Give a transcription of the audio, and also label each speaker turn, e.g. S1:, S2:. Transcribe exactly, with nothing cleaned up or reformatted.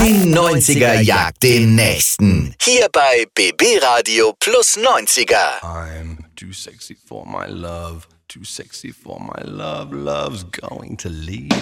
S1: Die neunziger jagt den nächsten. Hier bei B B Radio Plus neunziger.
S2: I'm too sexy for my love, too sexy for my love, love's going to leave.